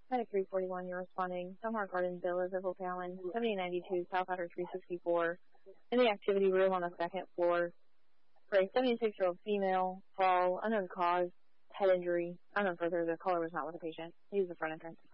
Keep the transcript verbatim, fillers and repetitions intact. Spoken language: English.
Medic three forty-one, you're responding. Delmar Garden Villas of O'Fallon, seventy ninety-two, South Outer three sixty-four, in the activity room on the second floor, for a seventy-six-year-old female, fall, unknown cause, head injury, unknown further. The caller was not with the patient. Use the front entrance.